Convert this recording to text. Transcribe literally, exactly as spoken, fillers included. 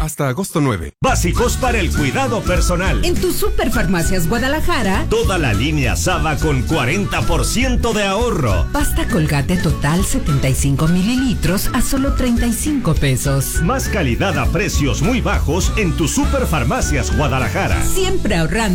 Hasta agosto nueve. Básicos para el cuidado personal. En tu Superfarmacias Guadalajara, toda la línea Saba con cuarenta por ciento de ahorro. Pasta Colgate total setenta y cinco mililitros a solo treinta y cinco pesos. Más calidad a precios muy bajos en tu Superfarmacias Guadalajara. Siempre ahorrando.